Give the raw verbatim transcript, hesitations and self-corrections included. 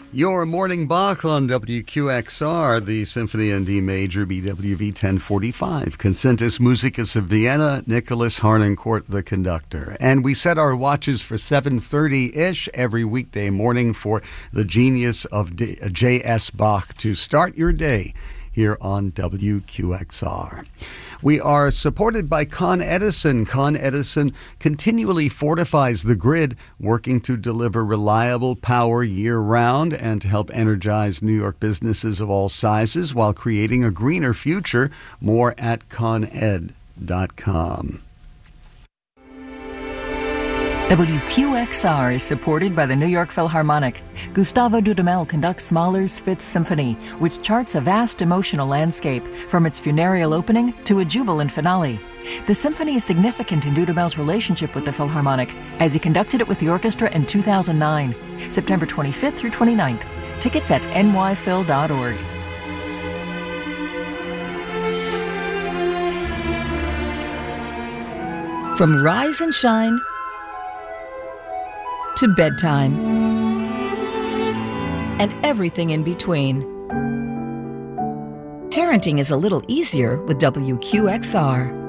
Your morning Bach on W Q X R, the Symphony in D Major, B W V ten forty-five. Concertus Musicus of Vienna, Nicholas Harnoncourt, the conductor. And we set our watches for seven thirty-ish every weekday morning for the genius of D- J S. Bach to start your day here on W Q X R. We are supported by Con Edison. Con Edison continually fortifies the grid, working to deliver reliable power year-round and to help energize New York businesses of all sizes while creating a greener future. More at con ed dot com. W Q X R is supported by the New York Philharmonic. Gustavo Dudamel conducts Mahler's Fifth Symphony, which charts a vast emotional landscape, from its funereal opening to a jubilant finale. The symphony is significant in Dudamel's relationship with the Philharmonic, as he conducted it with the orchestra in two thousand nine, September twenty-fifth through twenty-ninth. Tickets at n y phil dot org. From Rise and Shine to bedtime, and everything in between. Parenting is a little easier with W Q X R.